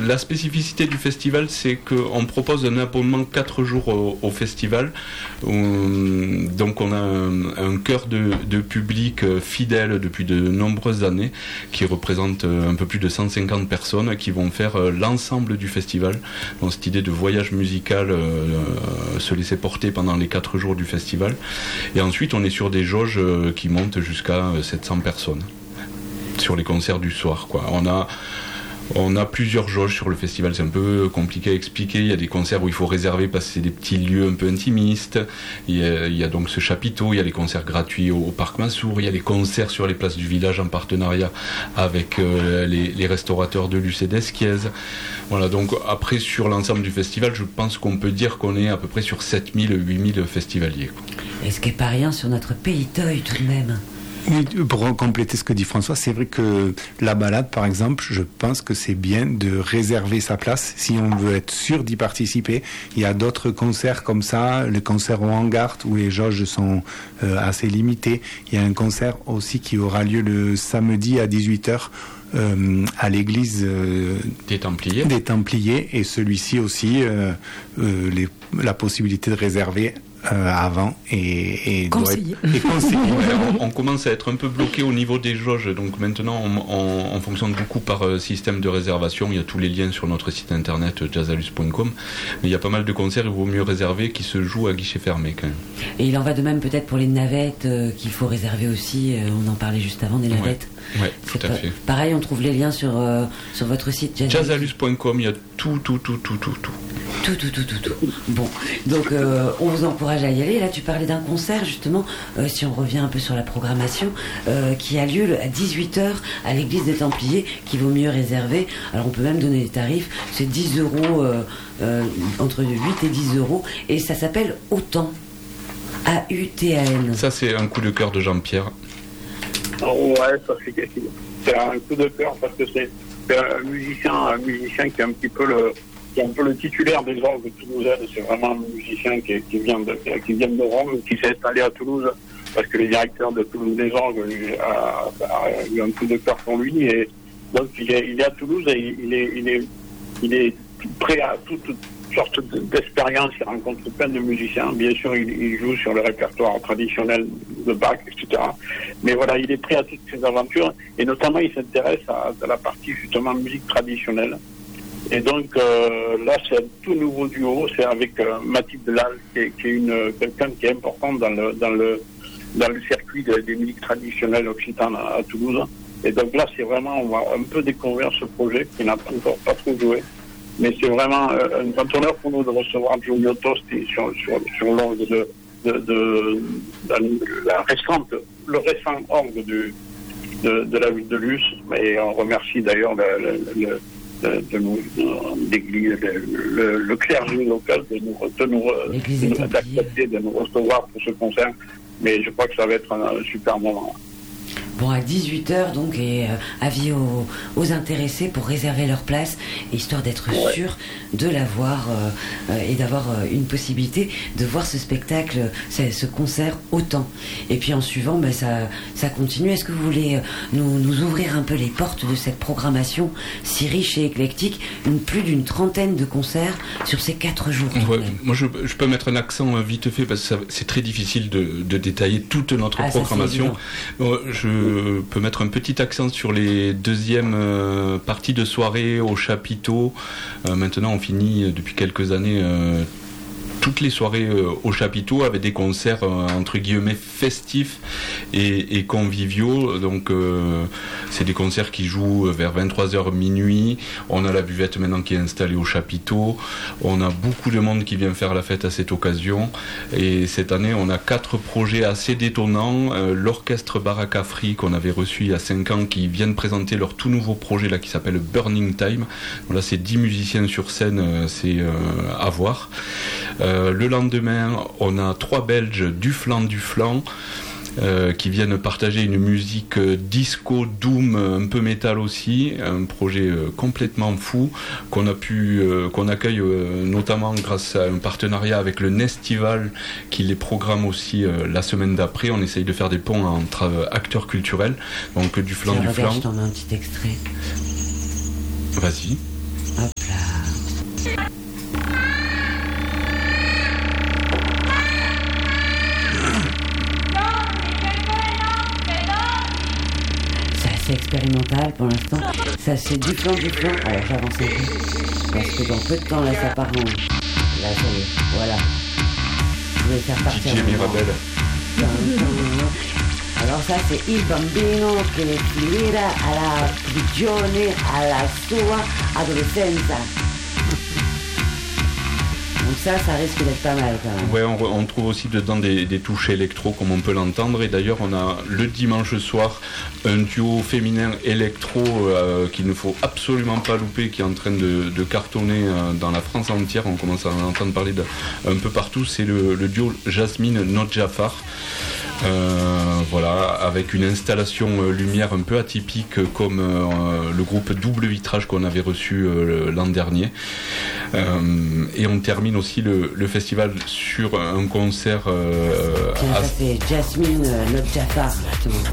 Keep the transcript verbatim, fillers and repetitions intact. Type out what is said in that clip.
la spécificité du festival, c'est qu'on propose un abonnement quatre jours au, au festival. On, donc on a un, un cœur de, de public fidèle depuis de nombreuses années, qui représente un peu plus de cent cinquante personnes qui vont faire l'ensemble du festival. Donc cette idée de voyage musical, euh, se laisser porter pendant les quatre jours du festival. Et ensuite on est sur des jauges qui montent jusqu'à sept cents personnes sur les concerts du soir, quoi. On a On a plusieurs jauges sur le festival, c'est un peu compliqué à expliquer. Il y a des concerts où il faut réserver parce que c'est des petits lieux un peu intimistes. Il y a, il y a donc ce chapiteau, il y a les concerts gratuits au, au Parc Massour, il y a les concerts sur les places du village en partenariat avec euh, les, les restaurateurs de Luce et d'Esquiez. Voilà, donc après sur l'ensemble du festival, je pense qu'on peut dire qu'on est à peu près sur sept mille, huit mille festivaliers, quoi. Et ce qui n'est pas rien sur notre pays d'œil tout de même. Oui, pour compléter ce que dit François, c'est vrai que la balade, par exemple, je pense que c'est bien de réserver sa place si on veut être sûr d'y participer. Il y a d'autres concerts comme ça, les concerts au hangar où les jauges sont euh, assez limitées. Il y a un concert aussi qui aura lieu le samedi à dix-huit heures euh, à l'église euh, des Templiers. des Templiers, et celui-ci aussi, euh, euh, les, la possibilité de réserver Euh, avant et, et conseiller. Et conseiller. Ouais, on, on commence à être un peu bloqué au niveau des jauges, donc maintenant on, on, on fonctionne beaucoup par euh, système de réservation. Il y a tous les liens sur notre site internet euh, jazzalus point com, mais il y a pas mal de concerts, il vaut mieux réserver, qui se jouent à guichet fermé quand même. Et il en va de même peut-être pour les navettes euh, qu'il faut réserver aussi, euh, on en parlait juste avant, des navettes. Ouais, ouais, tout à pas, fait. Pareil, on trouve les liens sur, euh, sur votre site jazzalus point com, il y a tout, tout, tout, tout, tout, tout. Tout, tout, tout, tout, tout. Bon, donc euh, on vous encourage à y aller. Là, tu parlais d'un concert, justement, euh, si on revient un peu sur la programmation, euh, qui a lieu à dix-huit heures à l'église des Templiers, qu'il vaut mieux réserver. Alors, on peut même donner les tarifs. C'est dix euros, euh, euh, entre huit et dix euros. Et ça s'appelle Autant. A U T A N. Ça, c'est un coup de cœur de Jean-Pierre. Oh, ouais, ça c'est, c'est un coup de cœur parce que c'est, c'est un musicien, un musicien qui est un petit peu le... qui est un peu le titulaire des orgues toulousaines. C'est vraiment un musicien qui, qui vient de qui vient de Rome, qui s'est installé à Toulouse parce que le directeur de Toulouse des orgues a, a eu un coup de cœur pour lui, et donc il est, il est à Toulouse et il est, il est, il est prêt à toute, toute sorte d'expérience. Il rencontre plein de musiciens. Bien sûr, il, il joue sur le répertoire traditionnel de Bach, et cetera. Mais voilà, il est prêt à toutes ces aventures, et notamment il s'intéresse à, à la partie justement musique traditionnelle. Et donc euh, là, c'est un tout nouveau duo. C'est avec euh, Mathilde Lal, qui est, qui est une, quelqu'un qui est important dans le dans le dans le circuit de, des musiques traditionnelles occitanes à, à Toulouse. Et donc là, c'est vraiment, on va un peu découvrir ce projet qui n'a encore pas trop joué. Mais c'est vraiment euh, un grand honneur pour nous de recevoir Giulio Tosti sur sur sur l'orgue de de, de, de, de la récente le récent orgue du de, de la ville de Luce. Et on remercie d'ailleurs le, le, le De, de nous, l'église, le, le, le clergé local de nous, de nous, de nous d'accepter, de nous recevoir pour ce concert. Mais je crois que ça va être un, un super moment. Bon, à dix-huit heures, donc, et euh, avis aux, aux intéressés pour réserver leur place, histoire d'être ouais. sûr de l'avoir euh, et d'avoir euh, une possibilité de voir ce spectacle, ce, ce concert autant. Et puis en suivant, ben, ça, ça continue. Est-ce que vous voulez euh, nous, nous ouvrir un peu les portes de cette programmation si riche et éclectique, une, plus d'une trentaine de concerts sur ces quatre jours? Ouais, moi, je, je peux mettre un accent vite fait parce que ça, c'est très difficile de, de détailler toute notre ah, programmation. Ça, je Je peux mettre un petit accent sur les deuxièmes euh, parties de soirée au chapiteau. Euh, maintenant, on finit depuis quelques années euh, toutes les soirées euh, au chapiteau avec des concerts euh, entre guillemets festifs et, et conviviaux. Donc euh, c'est des concerts qui jouent vers vingt-trois heures minuit. On a la buvette maintenant qui est installée au chapiteau. On a beaucoup de monde qui vient faire la fête à cette occasion. Et cette année, on a quatre projets assez détonnants. Euh, l'orchestre Baraka Free qu'on avait reçu il y a cinq ans, qui viennent présenter leur tout nouveau projet là qui s'appelle Burning Time. Donc là, c'est dix musiciens sur scène, euh, c'est euh, à voir. Euh, le lendemain, on a trois Belges du flanc du flanc euh, qui viennent partager une musique euh, disco, doom, un peu métal aussi, un projet euh, complètement fou qu'on a pu, euh, qu'on accueille euh, notamment grâce à un partenariat avec le Nestival qui les programme aussi euh, la semaine d'après. On essaye de faire des ponts entre euh, acteurs culturels, donc du flanc du flanc. Je t'en ai un petit extrait. Vas-y. Hop. pour l'instant. Ça c'est du flanc, du flanc. Alors j'avance un peu. Parce que dans peu de temps, là, ça part en... Là, ça y est, voilà. Je vais faire partir... D J Mirabel. Alors ça c'est Il Bambino che le tira alla prigione, alla sua adolescenza. Donc ça, ça risque d'être pas mal quand même. Ouais, on, on trouve aussi dedans des, des touches électro comme on peut l'entendre. Et d'ailleurs, on a le dimanche soir un duo féminin électro euh, qu'il ne faut absolument pas louper, qui est en train de, de cartonner euh, dans la France entière. On commence à en entendre parler de, un peu partout. C'est le, le duo Jasmine Nodjafar. Euh, voilà, avec une installation euh, lumière un peu atypique comme euh, le groupe Double Vitrage qu'on avait reçu euh, l'an dernier. Euh, et on termine aussi le, le festival sur un concert. Euh, Tiens, ça c'est Jasmine Nodjafar, justement.